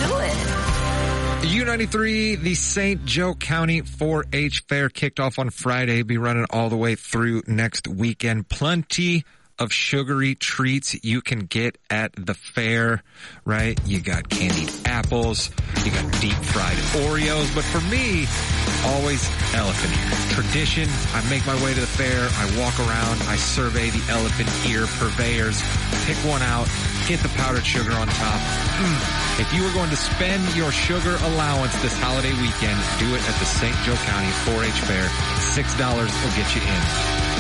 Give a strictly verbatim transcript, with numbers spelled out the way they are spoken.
do it. U ninety-three, the Saint Joe County four H Fair kicked off on Friday, be running all the way through next weekend. Plenty of sugary treats you can get at the fair, right? You got candied apples, you got deep fried Oreos, but for me, always elephant ear. Tradition, I make my way to the fair, I walk around, I survey the elephant ear purveyors, pick one out, get the powdered sugar on top. Mm. If you are going to spend your sugar allowance this holiday weekend, do it at the Saint Joe County four H Fair. six dollars will get you in.